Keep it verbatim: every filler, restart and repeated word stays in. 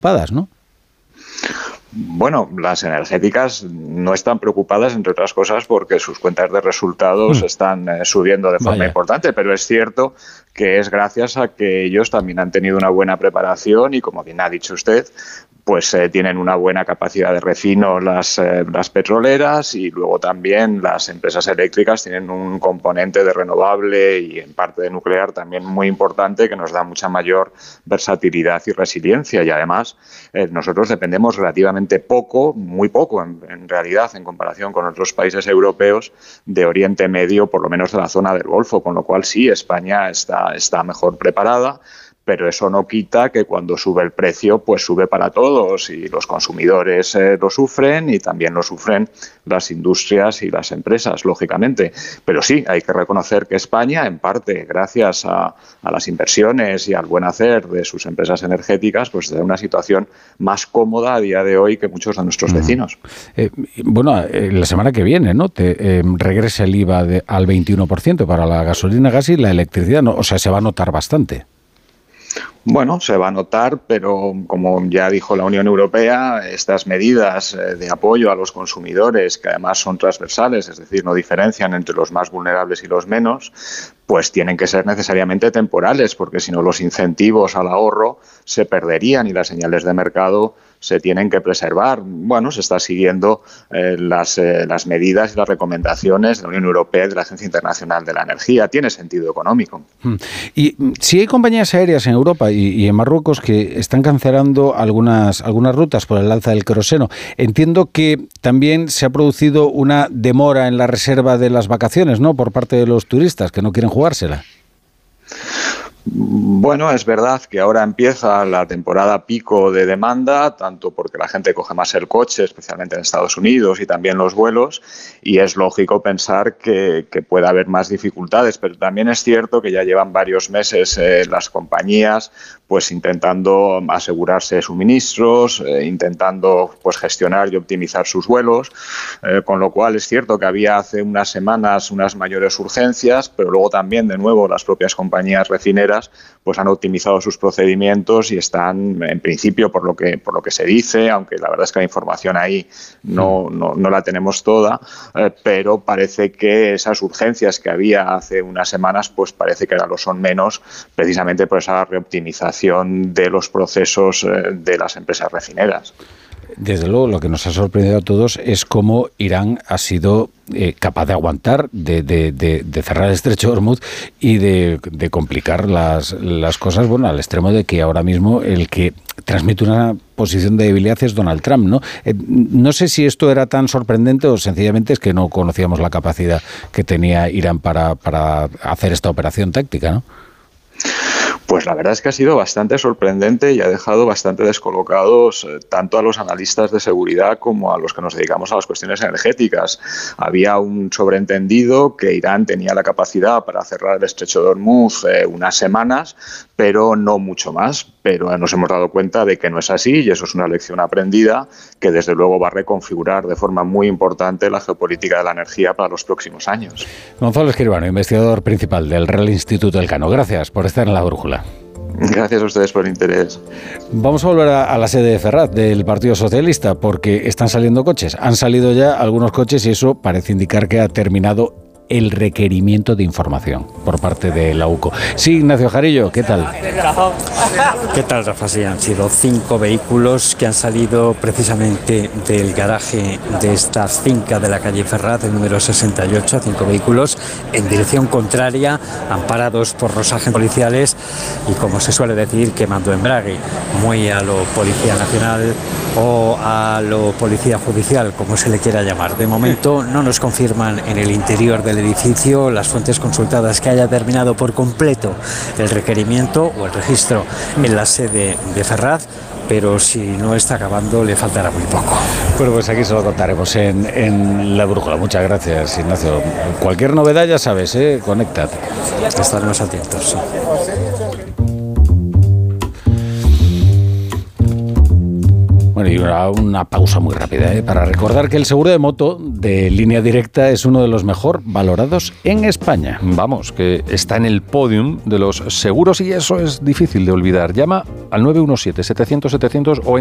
preocupadas, ¿no? Bueno, las energéticas no están preocupadas, entre otras cosas, porque sus cuentas de resultados mm. están eh, subiendo de forma Vaya. importante, pero es cierto que es gracias a que ellos también han tenido una buena preparación y, como bien ha dicho usted, pues eh, tienen una buena capacidad de refino las, eh, las petroleras, y luego también las empresas eléctricas tienen un componente de renovable y en parte de nuclear también muy importante, que nos da mucha mayor versatilidad y resiliencia, y además eh, nosotros dependemos relativamente poco, muy poco en, en realidad en comparación con otros países europeos de Oriente Medio, por lo menos de la zona del Golfo, con lo cual sí, España está, está mejor preparada. Pero eso no quita que cuando sube el precio, pues sube para todos, y los consumidores eh, lo sufren, y también lo sufren las industrias y las empresas, lógicamente. Pero sí, hay que reconocer que España, en parte gracias a, a las inversiones y al buen hacer de sus empresas energéticas, pues está en una situación más cómoda a día de hoy que muchos de nuestros vecinos. Eh, bueno, eh, la semana que viene, ¿no? Te, eh, regresa el I V A de, al veintiuno por ciento para la gasolina, gas y la electricidad, ¿no? O sea, se va a notar bastante. Bueno, se va a notar, pero como ya dijo la Unión Europea, estas medidas de apoyo a los consumidores, que además son transversales, es decir, no diferencian entre los más vulnerables y los menos, pues tienen que ser necesariamente temporales, porque si no los incentivos al ahorro se perderían y las señales de mercado se tienen que preservar. Bueno, se está siguiendo eh, las, eh, las medidas y las recomendaciones de la Unión Europea y de la Agencia Internacional de la Energía. Tiene sentido económico. Y si hay compañías aéreas en Europa y, y en Marruecos que están cancelando algunas, algunas rutas por el alza del queroseno, entiendo que también se ha producido una demora en la reserva de las vacaciones, ¿no?, por parte de los turistas que no quieren jugársela. Bueno, es verdad que ahora empieza la temporada pico de demanda, tanto porque la gente coge más el coche, especialmente en Estados Unidos, y también los vuelos, y es lógico pensar que, que puede haber más dificultades, pero también es cierto que ya llevan varios meses eh, las compañías pues intentando asegurarse suministros, eh, intentando pues gestionar y optimizar sus vuelos, eh, con lo cual es cierto que había hace unas semanas unas mayores urgencias, pero luego también de nuevo las propias compañías refineras pues han optimizado sus procedimientos y están, en principio, por lo que por lo que se dice, aunque la verdad es que la información ahí no, no, no la tenemos toda, eh, pero parece que esas urgencias que había hace unas semanas pues parece que ahora lo son menos, precisamente por esa reoptimización de los procesos eh, de las empresas refineras. Desde luego, lo que nos ha sorprendido a todos es cómo Irán ha sido eh, capaz de aguantar, de, de, de, de cerrar el estrecho de Hormuz y de, de complicar las, las cosas, bueno, al extremo de que ahora mismo el que transmite una posición de debilidad es Donald Trump, ¿no? Eh, no sé si esto era tan sorprendente o sencillamente es que no conocíamos la capacidad que tenía Irán para, para hacer esta operación táctica, ¿no? Pues la verdad es que ha sido bastante sorprendente y ha dejado bastante descolocados eh, tanto a los analistas de seguridad como a los que nos dedicamos a las cuestiones energéticas. Había un sobreentendido que Irán tenía la capacidad para cerrar el estrecho de Hormuz eh, unas semanas, pero no mucho más. Pero nos hemos dado cuenta de que no es así, y eso es una lección aprendida que desde luego va a reconfigurar de forma muy importante la geopolítica de la energía para los próximos años. Gonzalo Escribano, investigador principal del Real Instituto Elcano. Gracias por estar en La Brújula. Gracias a ustedes por el interés. Vamos a volver a, a la sede de Ferraz, del Partido Socialista, porque están saliendo coches. Han salido ya algunos coches y eso parece indicar que ha terminado el requerimiento de información por parte de la U C O. Sí, Ignacio Jarillo, ¿qué tal? ¿Qué tal, Rafa? Sí, han sido cinco vehículos que han salido precisamente del garaje de esta finca de la calle Ferraz, el número sesenta y ocho, cinco vehículos en dirección contraria, amparados por los agentes policiales y, como se suele decir, quemando embrague, muy a lo Policía Nacional o a lo Policía Judicial, como se le quiera llamar. De momento no nos confirman en el interior del edificio las fuentes consultadas que haya terminado por completo el requerimiento o el registro en la sede de Ferraz, pero si no está acabando le faltará muy poco. Bueno, pues aquí se lo contaremos en, en La Brújula. Muchas gracias, Ignacio. Cualquier novedad ya sabes, ¿eh? Conéctate. Estaremos atentos, sí. Bueno, y una, una pausa muy rápida, ¿eh? Para recordar que el seguro de moto de Línea Directa es uno de los mejor valorados en España. Vamos, que está en el podium de los seguros y eso es difícil de olvidar. Llama al nueve uno siete, setecientos, setecientos o